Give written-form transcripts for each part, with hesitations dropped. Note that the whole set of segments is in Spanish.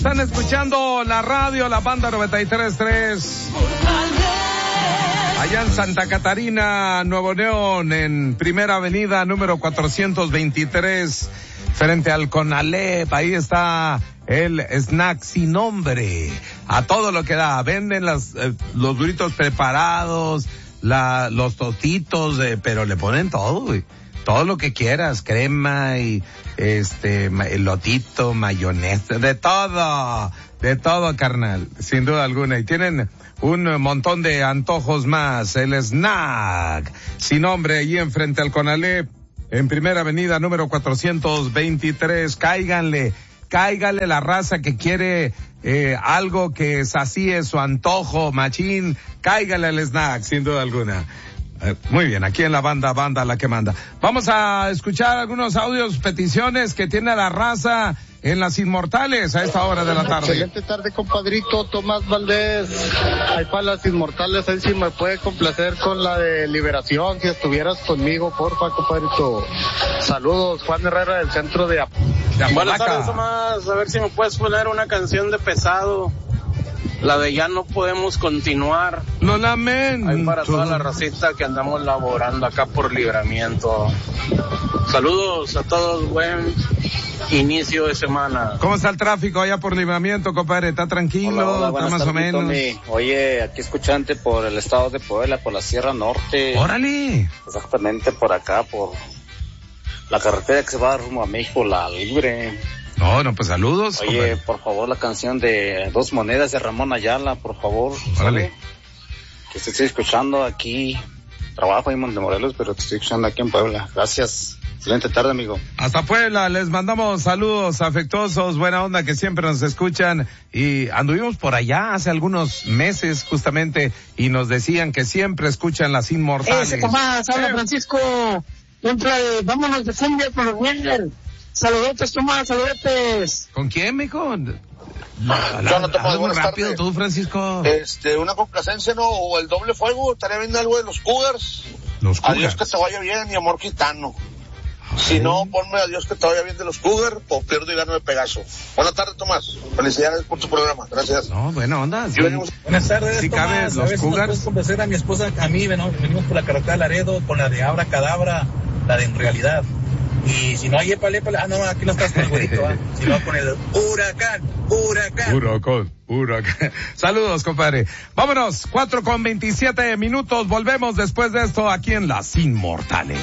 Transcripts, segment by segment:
Están escuchando la radio, la banda 93.3. Allá en Santa Catarina, Nuevo León, en Primera Avenida, número 423, frente al Conalep. Ahí está el snack sin nombre. A todo lo que da. Venden los duritos preparados, los tostitos, pero le ponen todo, güey. Todo lo que quieras, crema y elotito, mayonesa, de todo, carnal, sin duda alguna. Y tienen un montón de antojos más. El snack sin nombre, allí enfrente al Conalep, en Primera Avenida, número 423. Cáiganle la raza que quiere algo que sacie su antojo, machín. Cáigale al snack, sin duda alguna. Muy bien, aquí en la banda la que manda. Vamos a escuchar algunos audios, peticiones que tiene la raza en Las Inmortales a esta hora de la tarde. Excelente tarde, compadrito Tomás Valdés. Ahí para Las Inmortales, ahí sí me puede complacer con la de Liberación, si estuvieras conmigo, porfa, compadrito. Saludos, Juan Herrera del centro de Buenas tardes, Tomás. A ver si me puedes poner una canción de Pesado. La de Ya no podemos continuar. Lo lamento. Ahí para toda la racita que andamos laborando acá por Libramiento. Saludos a todos, buen inicio de semana. ¿Cómo está el tráfico allá por Libramiento, compadre? ¿Está tranquilo? Hola, ¿Está más o menos? Tommy. Oye, aquí escuchante por el estado de Puebla, por la Sierra Norte. ¡Órale! Exactamente por acá, por la carretera que se va rumbo a México, la Libre. No, pues saludos. Oye, compadre, por favor, la canción de Dos Monedas de Ramón Ayala, por favor. Órale. Que te estoy escuchando aquí. Trabajo en Montemorelos, pero te estoy escuchando aquí en Puebla. Gracias. Excelente tarde, amigo. Hasta Puebla, les mandamos saludos afectuosos, buena onda, que siempre nos escuchan. Y anduvimos por allá hace algunos meses justamente y nos decían que siempre escuchan Las Inmortales. Tomás, habla Francisco. Vámonos de cumbia con los Wenger. Saludotes, Tomás, saludotes. ¿Con quién, mijo? Yo no te puedo, Algo buenas rápido, tardes. tú, Francisco. Una complacencia, ¿no? O el doble fuego, estaría viendo algo de los Cougars. Los Cougars. Adiós que te vaya bien y amor gitano. Si no, ponme adiós que te vaya bien de los Cougars o pierdo y gano de Pegaso. Buenas tardes, Tomás. Felicidades por tu programa. Gracias. No, buena onda. Sí. Buenas tardes, Sí, Tomás. cabe, A los ver si nos Cougars. puedes complacer a mi esposa, a mí, venimos por la carretera Laredo con la de Abra Cadabra, la de En Realidad. Y si no hay épale, no, aquí no estás con el güerito, si no con el huracán. Saludos, compadre. Vámonos, 4:27. Volvemos después de esto aquí en Las Inmortales.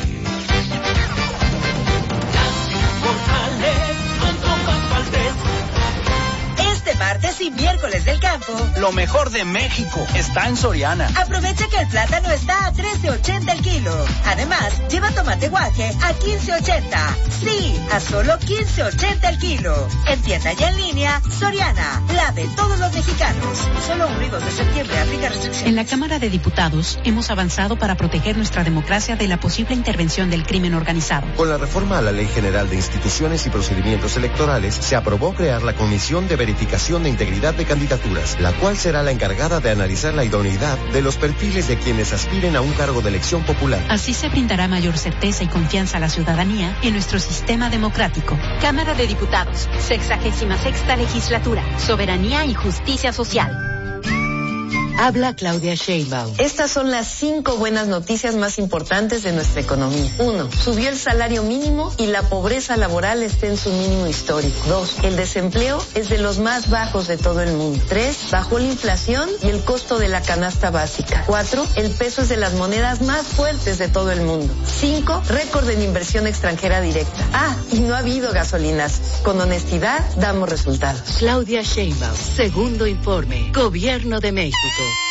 Martes y miércoles del campo. Lo mejor de México está en Soriana. Aprovecha que el plátano está a $13.80 el kilo. Además, lleva tomate guaje a $15.80. Sí, a solo $15.80 el kilo. En tienda y en línea, Soriana, la de todos los mexicanos. Solo 1 y 2 de septiembre, aplica restricciones. En la Cámara de Diputados hemos avanzado para proteger nuestra democracia de la posible intervención del crimen organizado. Con la reforma a la Ley General de Instituciones y Procedimientos Electorales, se aprobó crear la Comisión de Verificación de Integridad de Candidaturas, la cual será la encargada de analizar la idoneidad de los perfiles de quienes aspiren a un cargo de elección popular. Así se brindará mayor certeza y confianza a la ciudadanía en nuestro sistema democrático. Cámara de Diputados, 66ª Legislatura, Soberanía y Justicia Social. Habla Claudia Sheinbaum. Estas son las 5 buenas noticias más importantes de nuestra economía. 1. Subió el salario mínimo y la pobreza laboral está en su mínimo histórico. 2. El desempleo es de los más bajos de todo el mundo. 3. Bajó la inflación y el costo de la canasta básica. 4. El peso es de las monedas más fuertes de todo el mundo. 5. Récord en inversión extranjera directa. Y no ha habido gasolinas. Con honestidad damos resultados. Claudia Sheinbaum, segundo informe. Gobierno de México.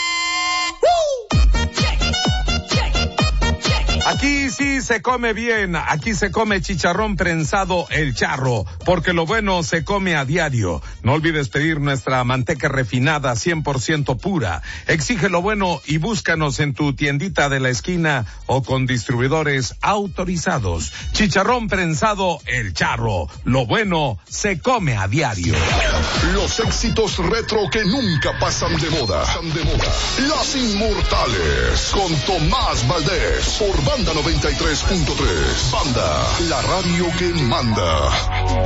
Aquí sí se come bien, aquí se come chicharrón prensado El Charro, porque lo bueno se come a diario. No olvides pedir nuestra manteca refinada 100% pura. Exige lo bueno y búscanos en tu tiendita de la esquina o con distribuidores autorizados. Chicharrón prensado El Charro, lo bueno se come a diario. Los éxitos retro que nunca pasan de moda. Las Inmortales, con Tomás Valdés, por Banda 93.3. Banda, la radio que manda.